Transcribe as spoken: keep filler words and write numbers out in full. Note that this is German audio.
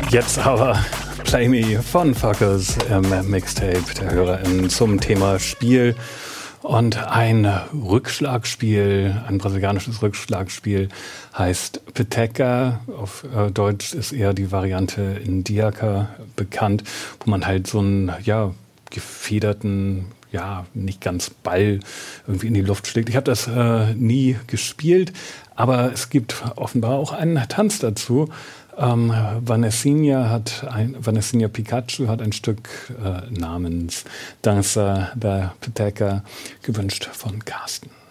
Jetzt aber Play Me von Fuckers im Mixtape der HörerInnen zum Thema Spiel. Und ein Rückschlagspiel, ein brasilianisches Rückschlagspiel heißt Peteca. Auf äh, Deutsch ist eher die Variante Indiaca bekannt, wo man halt so einen ja, gefederten, ja, nicht ganz Ball irgendwie in die Luft schlägt. Ich habe das äh, nie gespielt, aber es gibt offenbar auch einen Tanz dazu. Ähm, Vanessinha hat ein, Vanessinha Pikachu hat ein Stück äh, namens Dança da Peteca gewünscht von Carsten.